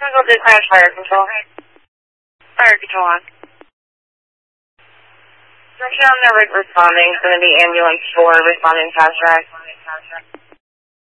Go to crash fire control. Fire control on. Direction on the rig responding. It's going to be ambulance 4 responding fast track.